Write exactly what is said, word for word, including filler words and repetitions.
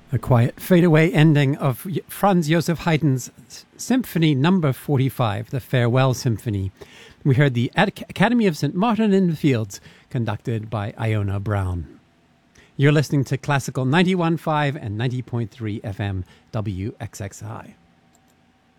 A quiet fadeaway ending of Franz Joseph Haydn's Symphony Number forty-five, the Farewell Symphony. We heard the Academy of Saint Martin in the Fields, conducted by Iona Brown. You're listening to Classical ninety-one point five and ninety point three F M W X X I.